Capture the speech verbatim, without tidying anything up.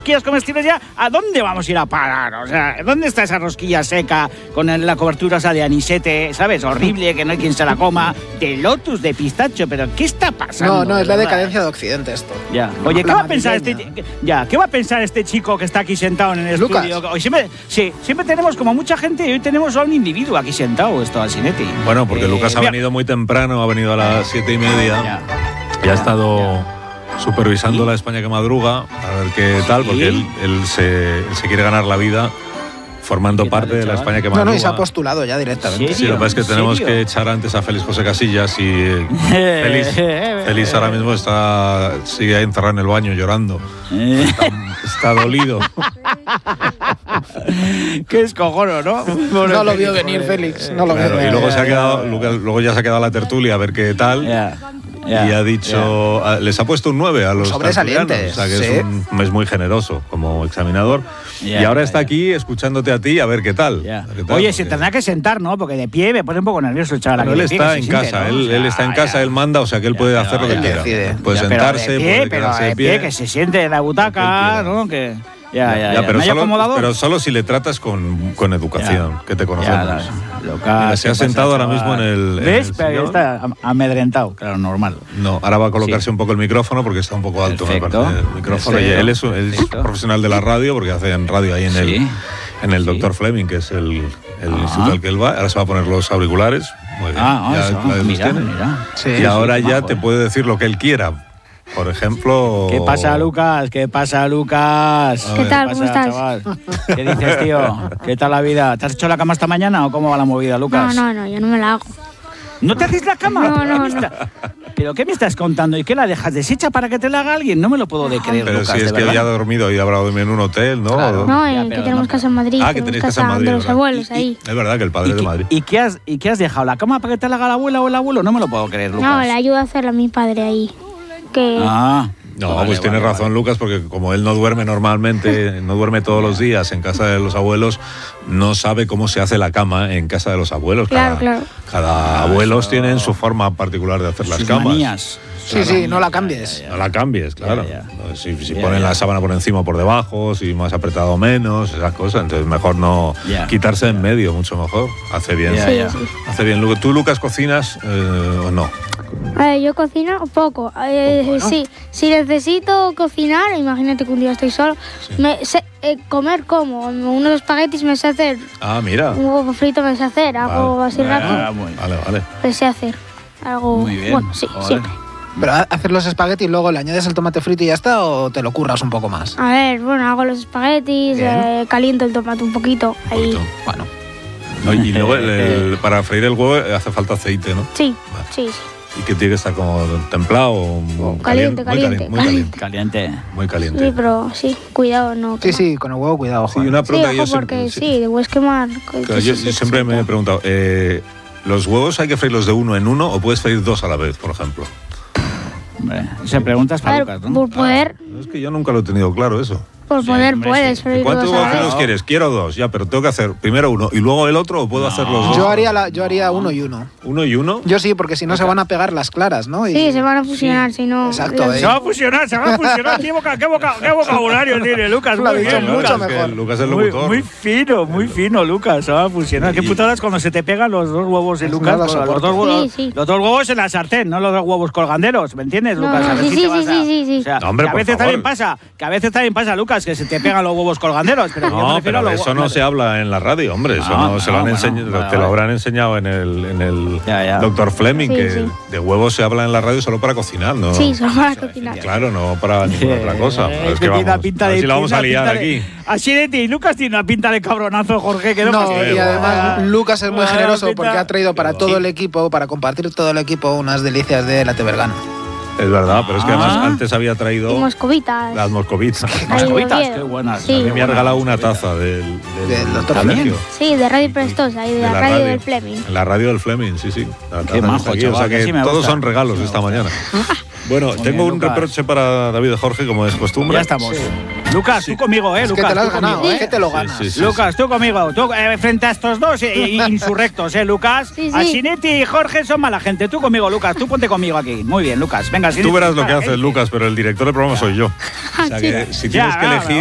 rosquillas comestibles ya, ¿a dónde vamos a ir a parar? O sea, ¿dónde está esa rosquilla seca con la cobertura esa de anisete, ¿sabes? Horrible, que no hay quien se la coma, de Lotus, de pistacho, pero ¿qué está pasando? No, no, es la ¿verdad? decadencia de Occidente esto. Ya. Oye, ¿qué La va a pensar este madrileña. ya, ¿qué va a pensar este chico que está aquí sentado en el Lucas. estudio? Hoy siempre, sí, siempre tenemos como mucha gente y hoy tenemos a un individuo aquí sentado, esto, Asinetti. Bueno, porque Eh, Lucas ha mira. venido muy temprano, ha venido a las siete y media Ya. y ha estado supervisando la España que madruga, a ver qué tal, porque él, él, se, él se quiere ganar la vida formando ¿Qué tal, parte de la chaval? España que No, madruga. no, y se ha postulado ya directamente. Sí, lo que pasa es que ¿En tenemos serio? que echar antes a Félix José Casillas y eh, Félix, Félix ahora mismo está sigue ahí encerrado en el baño llorando. Está, está dolido. Qué escojono, ¿no? No lo vio venir, Félix. No lo vio Claro, y venir. luego se ha quedado, luego luego ya se ha quedado la tertulia a ver qué tal. Ya, ya, y ha dicho, a- les ha puesto un nueve a los Sobresaliente, tertulianos, o sea que sí. es, un, es muy generoso como examinador. Ya, y ahora ya, está ya. aquí escuchándote a ti a ver qué tal. ya. A ver qué tal, Oye, se porque- tendrá que sentar, ¿no? Porque de pie me pone un poco nervioso el chaval. Pero aquí él de pie, está que en se siente, casa, ¿no? él, O sea, él está en ya. casa, él manda, o sea que él Ya, puede pero hacer lo que él quiera. decide. Puede Ya, pero sentarse, de pie, puede pero quedarse de de pie, pie. que se siente en la butaca, ¿no? Que ya, ya, ya. pero, ¿No hay solo, acomodador? pero solo si le tratas con, con educación, Ya. que te Ya, conocemos. la- Lucas, Mira, ¿qué se ha pasa, sentado ahora chaval? mismo en el. en ¿Ves? el Pero sillón. está am- amedrentado, claro, normal. No, ahora va a colocarse Sí. un poco el micrófono porque está un poco alto, me Perfecto. parece, el micrófono. Y Perfecto. él es, un- él es Perfecto. profesional de la radio porque hace en radio ahí en el, Sí. en el Sí. doctor Fleming, que es el, el Ah. instituto al que él va. Ahora se va a poner los auriculares. Muy bien. Ah, ya eso, la- los mira, tiene. mira. Sí, y ahora sí, ya majo, te eh. puede decir lo que él quiera. Por ejemplo. ¿Qué pasa, Lucas? ¿Qué pasa, Lucas? ¿Qué tal? pasa, ¿Cómo estás? chaval? ¿Qué dices, tío? ¿Qué tal la vida? ¿Te has hecho la cama esta mañana o cómo va la movida, No, Lucas? no, no, yo no me la hago. ¿No te haces la cama? No, ¿Pero no, qué me está- ¿Pero qué me estás contando? ¿Y qué la dejas deshecha para que te la haga alguien? No me lo puedo de creer, Pero Lucas, si es de que verdad. ya ha dormido y habrá dormido en un hotel, ¿no? Claro. No, Ya, eh, pero que tenemos no, casa en Madrid. Ah, que tenemos tenéis casa casa en Madrid. de los ¿verdad? abuelos Y- ahí. Es verdad que el padre ¿Y es de qué, Madrid. ¿y qué has, ¿Y qué has dejado? ¿La cama para que te la haga la abuela o el abuelo? No me lo puedo creer, Lucas. No, le ayuda a hacerla a mi padre ahí. Que Ah. No, vale, pues vale, tienes razón, vale. Lucas, porque como él no duerme normalmente, no duerme todos los días en casa de los abuelos, no sabe cómo se hace la cama en casa de los abuelos. Claro, cada, claro. Cada abuelos tienen su forma particular de hacer las Sus camas. manías. Sí, sí, no la cambies. No la cambies, claro. Ya, No, Si, si Ya, ponen ya. la sábana por encima o por debajo, si más apretado o menos, esas cosas. Entonces mejor no Ya. quitarse en medio, mucho mejor. Hace bien. Ya, Sí, ya. sí. Hace bien. Lu- ¿Tú, Lucas, cocinas eh, o no? A ver, yo cocino poco. Eh, Sí, si necesito cocinar, imagínate que un día estoy solo, me sé, eh, comer como unos espaguetis me sé hacer, Ah, mira. un huevo frito me sé hacer, algo Vale. así Ah, rápido, muy, Vale, vale. me sé hacer. Algo, muy bien. bueno, sí, Joder. siempre. Pero ha- hacer los espaguetis y luego le añades el tomate frito y ya está, o te lo curras un poco más. A ver, bueno, hago los espaguetis, Bien. eh, caliento el tomate un poquito, Un ahí. poquito. Bueno, No, y luego el- el- para freír el huevo hace falta aceite, ¿no? Sí, Vale. sí, sí. Y que tiene que estar como templado o muy Caliente, caliente, muy caliente, caliente. Caliente. Muy caliente. Sí, pero sí, cuidado, no. sí, quemar. sí, con el huevo cuidado, Sí, Juan. una Sí, pregunta que yo ojo, porque siempre, sí, de quemar. Claro, yo, yo siempre me he preguntado, eh, ¿los huevos hay que freírlos de uno en uno o puedes freír dos a la vez, por ejemplo? Hombre, esa pregunta es A para ver, Lucas, ¿no? por poder, Es que yo nunca lo he tenido claro eso. por Sí, poder hombre, puedes sí. freír ¿Cuántos dos a huevos la vez. fritos quieres? Quiero dos, ya, pero tengo que hacer primero uno y luego el otro o puedo hacer los dos. Yo haría, la, yo haría uno y uno. ¿Uno y uno? Yo sí, porque si no se van a pegar las claras, ¿no? Y- Sí, se van a fusionar, si no. Exacto, los- eh. Se va a fusionar, se va a fusionar. ¿Qué, voca- qué voca- qué vocabulario tiene Lucas? Lo ha Muy dicho bien, mucho Lucas. Es que mejor. Lucas es el Muy, locutor. muy fino, muy fino, Lucas. Se va a fusionar. Qué Y- putadas cuando se te pegan los dos huevos de No Lucas. lo los, soporto. dos huevos, Sí, sí. los dos huevos en la sartén, no los dos huevos colganderos. ¿Me entiendes, No, Lucas? no, A ver sí, si sí, te vas sí, a- sí, sí, sí. O sea, No, hombre, que a por veces favor. también pasa, que a veces también pasa, Lucas, que se te pegan los huevos colganderos. Pero yo me No, refiero pero a de los eso no huevos- se habla en la radio, hombre. Eso No, no, se lo no, han bueno, enseñado, vale, te lo vale. habrán enseñado en el, en el Ya, ya. doctor Fleming, Sí, que sí. de huevos se habla en la radio solo para cocinar, ¿no? Sí, solo para cocinar. Claro, no para ninguna otra cosa. Eh, Es que que tiene una vamos, pinta a ver de- si la vamos a tiene una liar pinta de- aquí. Así de ti, Lucas tiene una pinta de cabronazo, Jorge, que no, No, pasa y nada. además Lucas es muy Ah, generoso pinta- porque ha traído para todo el equipo, para compartir todo el equipo, unas delicias de la Tebergana. Es verdad, pero es que además Ah. antes había traído Y moscovitas. las moscovitas. Ahí de Moscovitas, Oviedo. qué buenas. Sí. A mí me ha regalado una taza del, del, Del doctor colegio. Sí, de Radio Prestosa y de, la, radio, del Fleming. En la radio del Fleming, sí, sí. La taza que majo, está aquí, chaval, o sea que que sí me todos gusta. son regalos Sí me esta gusta. mañana. Bueno, Muy tengo bien, un Lucas. reproche para David Jorge, como es costumbre. Ya estamos. Lucas, tú conmigo, ¿eh? Es que Lucas, te lo has tú ganado, conmigo, es que te lo ganas. Sí, sí, sí, Lucas, tú conmigo. Tú, eh, frente a estos dos eh, insurrectos, ¿eh, Lucas? Sí, sí. Asinetti y Jorge son mala gente. Tú conmigo, Lucas. Tú ponte conmigo aquí. Muy bien, Lucas. Venga, Asinetti. Tú verás lo que Para, haces, ¿eh? Lucas, pero el director del programa soy yo. O sea que si Ya, tienes que va, elegir.